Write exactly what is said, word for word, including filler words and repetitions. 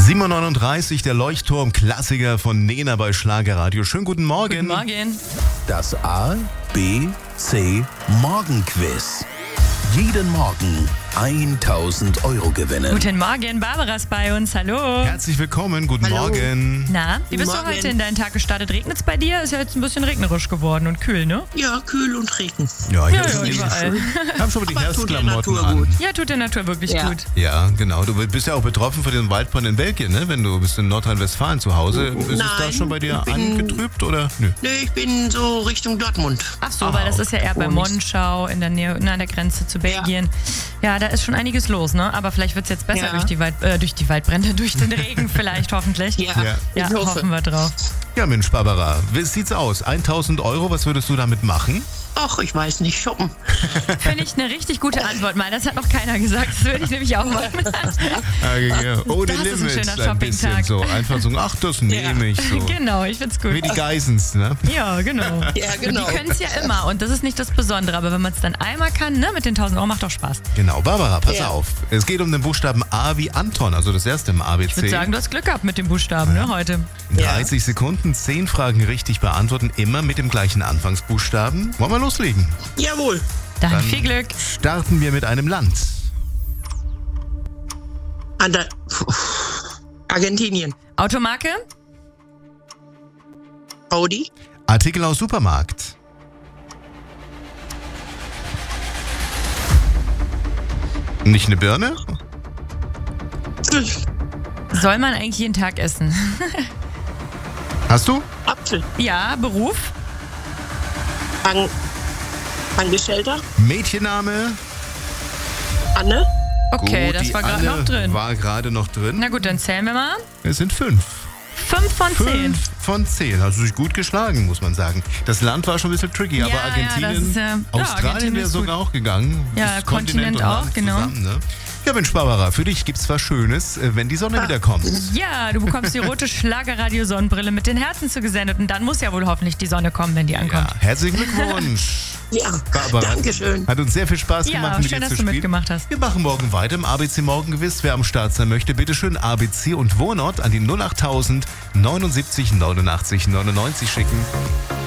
sieben Uhr neununddreißig, der Leuchtturm-Klassiker von Nena bei Schlagerradio. Schönen guten Morgen. Guten Morgen. Das A, B, C Morgenquiz. Jeden Morgen tausend Euro gewinnen. Guten Morgen, Barbara ist bei uns. Hallo. Herzlich willkommen, guten Hallo. Morgen. Na, wie bist Morgen. du heute in deinen Tag gestartet? Regnet es bei dir? Ist ja jetzt ein bisschen regnerisch geworden und kühl, ne? Ja, kühl und Regen. Ja, ich Ja, habe ja, schon, überall. hab schon mal die Aber tut der Herbstklamotten Natur an. gut. Ja, tut der Natur wirklich Ja. gut. Ja, genau. Du bist ja auch betroffen von dem Waldbrand in Belgien, ne? Wenn du bist in Nordrhein-Westfalen zu Hause. Ist es da Nein, schon bei dir ich bin- angetrübt oder? Nö. Nee, ich bin so Richtung Dortmund. Ach so, Ah, weil das ist ja eher bei oh, nicht. Monschau in der Nähe, nah an der Grenze zu Belgien. Ja, da ist schon einiges los, ne? Aber vielleicht wird es jetzt besser Ja. durch, die Wald, äh, durch die Waldbrände, durch den Regen vielleicht, hoffentlich. Ja, Ja. Ja, ich hoffe. hoffen wir drauf. Ja, Mensch, Barbara, wie sieht's aus? tausend Euro, was würdest du damit machen? Ach, ich weiß nicht, shoppen. Finde ich eine richtig gute Antwort mal. Das hat noch keiner gesagt. Das würde ich nämlich auch machen. Ja, ohne Das ist ein Limits, schöner ein bisschen Shoppingtag. so. Einfach so, ach, das nehme ich so. Genau, ich find's Wie gut. die Geissens, ne? Ja, genau. Ja, genau. Die können es ja immer und das ist nicht das Besondere. Aber wenn man es dann einmal kann, ne, mit den tausend Euro, macht doch Spaß. Genau, Barbara, pass Ja. auf. Es geht um den Buchstaben A wie Anton, also das erste im A B C. Ich würde sagen, du hast Glück gehabt mit dem Buchstaben, ne, heute. In Ja. dreißig Sekunden zehn Fragen richtig beantworten, immer mit dem gleichen Anfangsbuchstaben. Wollen wir loslegen? Jawohl. Dann, Dann- viel Glück. Starten wir mit einem Land. An der Argentinien. Automarke? Audi. Artikel aus Supermarkt. Nicht eine Birne? Soll man eigentlich jeden Tag essen? Hast du? Apfel. Ja, Beruf? An Angestellter. Mädchenname? Anne. Okay, Gut, das die war gerade Anne noch drin. War gerade noch drin. Na gut, dann zählen wir mal. Es sind fünf. Fünf von zehn. Fünf von zehn. Hast du dich gut geschlagen, muss man sagen. Das Land war schon ein bisschen tricky, Ja, aber ja, Argentinien, das ist, äh, ja, Australien Argentinien wäre ist sogar auch gegangen. Ja, Das Kontinent und auch, Land genau. Zusammen, ne? Ja, Mensch, Barbara, für dich gibt's was Schönes, äh, wenn die Sonne wiederkommt. Ja, du bekommst die rote Schlagerradio-Sonnenbrille mit den Herzen zugesendet. Und dann muss ja wohl hoffentlich die Sonne kommen, wenn die ankommt. Ja, herzlichen Glückwunsch. Ja, Barbara, Dankeschön. hat uns sehr viel Spaß Ja, gemacht, mit schön, dir dass zu du spielen. mitgemacht hast. Wir machen morgen weiter im A B C Morgengewiss. Wer am Start sein möchte, bitte schön A B C und Wohnort an die null achttausend neunundsiebzig neunundachtzig neunundneunzig schicken.